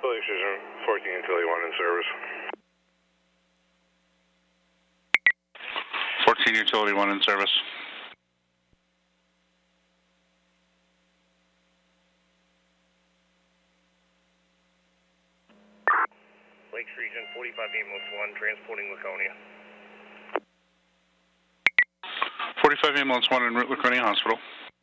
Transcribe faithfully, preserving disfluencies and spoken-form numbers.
Lake Station fourteen Utility one in service. fourteen Utility one in service. Lakes Region forty-five ambulance one transporting Laconia. forty-five ambulance one en route Laconia Hospital.